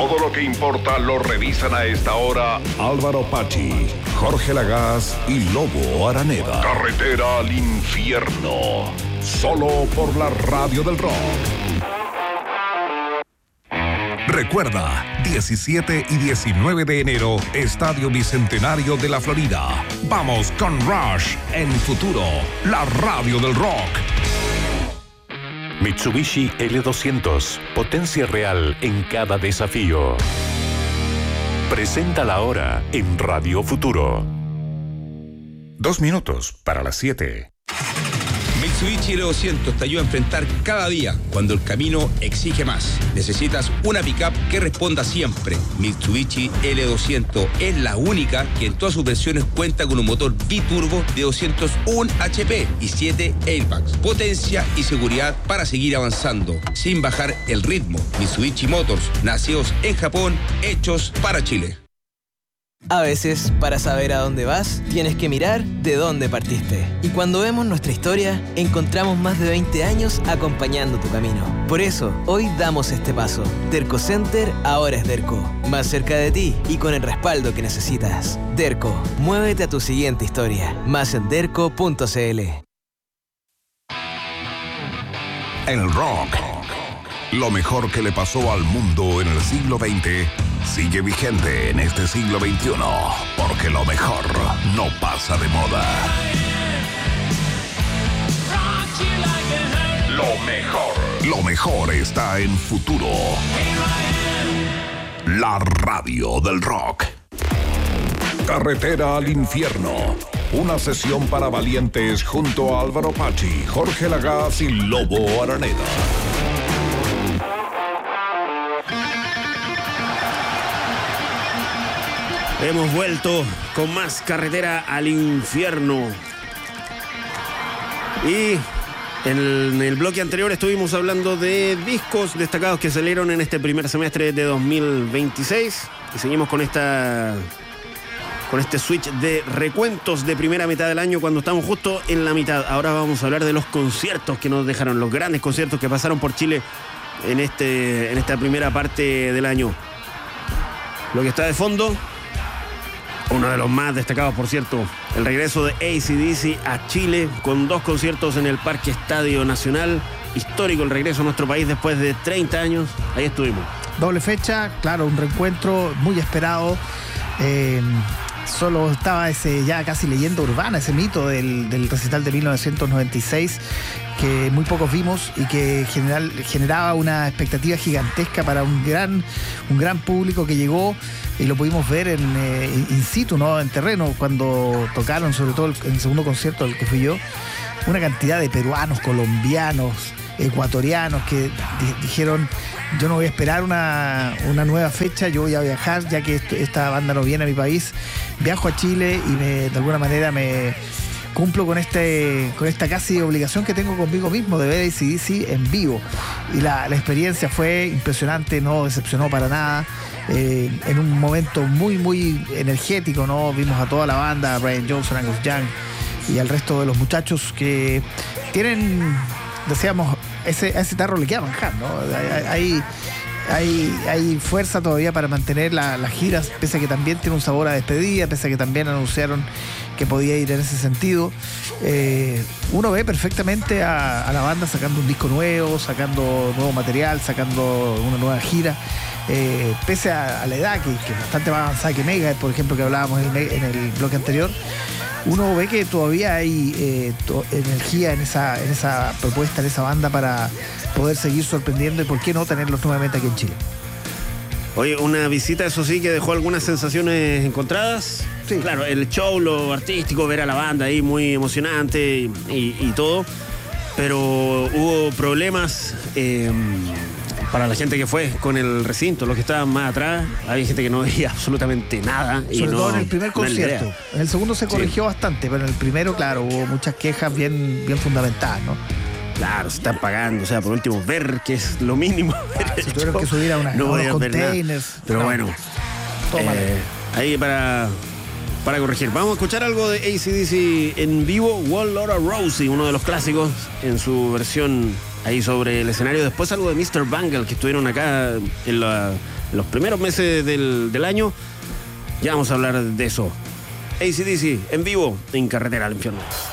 Todo lo que importa lo revisan a esta hora Álvaro Pachi, Jorge Lagaz y Lobo Araneda. Carretera al infierno. Solo por la Radio del Rock. Recuerda, 17 y 19 de enero, Estadio Bicentenario de la Florida. Vamos con Rush en Futuro, la Radio del Rock. Mitsubishi L200, potencia real en cada desafío. Presenta la hora en Radio Futuro. 2 minutos para las 7. Mitsubishi L200 te ayuda a enfrentar cada día cuando el camino exige más. Necesitas una pickup que responda siempre. Mitsubishi L200 es la única que en todas sus versiones cuenta con un motor biturbo de 201 HP y 7 airbags. Potencia y seguridad para seguir avanzando sin bajar el ritmo. Mitsubishi Motors, nacidos en Japón, hechos para Chile. A veces, para saber a dónde vas, tienes que mirar de dónde partiste. Y cuando vemos nuestra historia, encontramos más de 20 años acompañando tu camino. Por eso, hoy damos este paso. Derco Center ahora es Derco. Más cerca de ti y con el respaldo que necesitas. Derco, muévete a tu siguiente historia. Más en derco.cl. El rock, lo mejor que le pasó al mundo en el siglo XX, sigue vigente en este siglo XXI, porque lo mejor no pasa de moda. Lo mejor está en Futuro, la Radio del Rock. Carretera al infierno, una sesión para valientes junto a Álvaro Pachi, Jorge Lagaz y Lobo Araneda. Hemos vuelto con más Carretera al Infierno. Y en el bloque anterior estuvimos hablando de discos destacados que salieron en este primer semestre de 2026. Y seguimos con este switch de recuentos de primera mitad del año cuando estamos justo en la mitad. Ahora vamos a hablar de los conciertos que nos dejaron, los grandes conciertos que pasaron por Chile en esta primera parte del año. Lo que está de fondo, uno de los más destacados, por cierto, el regreso de AC/DC a Chile con 2 conciertos en el Parque Estadio Nacional. Histórico el regreso a nuestro país después de 30 años. Ahí estuvimos. Doble fecha, claro, un reencuentro muy esperado. Solo estaba ese ya casi leyenda urbana, ese mito del recital de 1996 que muy pocos vimos y que generaba una expectativa gigantesca para un gran público que llegó y lo pudimos ver in situ, ¿no? En terreno, cuando tocaron, sobre todo en el segundo concierto del que fui yo, una cantidad de peruanos, colombianos, ecuatorianos que dijeron: yo no voy a esperar una nueva fecha, yo voy a viajar, ya que esta banda no viene a mi país, viajo a Chile y de alguna manera me cumplo con esta casi obligación que tengo conmigo mismo de ver AC/DC en vivo. Y la experiencia fue impresionante, no decepcionó para nada. En un momento muy, muy energético, ¿no? Vimos a toda la banda, a Brian Johnson, Angus Young y al resto de los muchachos que tienen, decíamos, a ese tarro le queda manjar, ¿no? Hay fuerza todavía para mantener las giras, pese a que también tiene un sabor a despedida, pese a que también anunciaron que podía ir en ese sentido. Uno ve perfectamente a la banda sacando un disco nuevo, sacando nuevo material, sacando una nueva gira. Pese a la edad que es bastante más avanzada que Megadeth, por ejemplo, que hablábamos en el bloque anterior, uno ve que todavía hay energía en esa propuesta, en esa banda, para poder seguir sorprendiendo y por qué no tenerlos nuevamente aquí en Chile. Oye, una visita, eso sí, que dejó algunas sensaciones encontradas. Sí. Claro, el show, lo artístico, ver a la banda ahí muy emocionante y todo, pero hubo problemas para la gente que fue con el recinto, los que estaban más atrás. Había gente que no veía absolutamente nada. Sobre todo en el primer concierto. En el segundo se corrigió bastante, pero en el primero, claro, hubo muchas quejas bien fundamentadas, ¿no? Claro, se están pagando, o sea, por último, ver, que es lo mínimo. Si tuvieron que subir a unos containers. Pero no, bueno, ahí para corregir. Vamos a escuchar algo de AC/DC en vivo, One Laura Rousey, uno de los clásicos en su versión ahí sobre el escenario. Después algo de Mr. Bangle, que estuvieron acá en los primeros meses del año. Ya vamos a hablar de eso. AC/DC en vivo en Carretera al Infierno.